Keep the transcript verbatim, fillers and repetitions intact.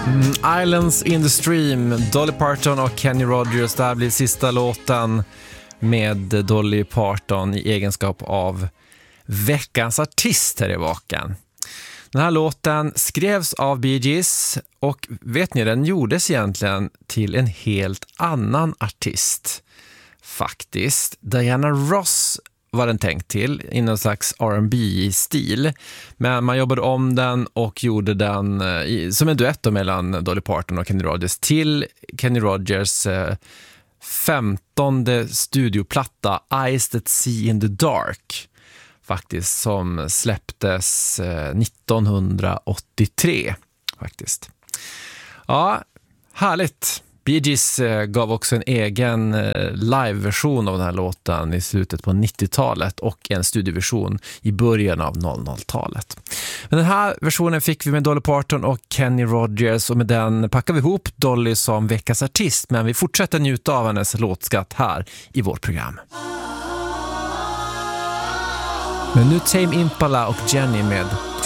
Mm, Islands in the Stream, Dolly Parton och Kenny Rogers. Det här blir sista låten med Dolly Parton i egenskap av veckans artist här i Vaken. Den här låten skrevs av Bee Gees och vet ni, den gjordes egentligen till en helt annan artist. Faktiskt. Diana Ross var den tänkt till i någon slags R and B-stil. Men man jobbade om den och gjorde den i, som en duett mellan Dolly Parton och Kenny Rogers till Kenny Rogers eh, femtonde studioplatta Eyes That See in the Dark. Faktiskt, som släpptes eh, nittonhundraåttiotre. Faktiskt. Ja, härligt. Bee Gees gav också en egen live-version av den här låten i slutet på nittiotalet och en studioversion i början av noll noll-talet. Men den här versionen fick vi med Dolly Parton och Kenny Rogers, och med den packar vi ihop Dolly som veckans artist, men vi fortsätter njuta av hennes låtskatt här i vårt program. Men nu Tame Impala och Jenny med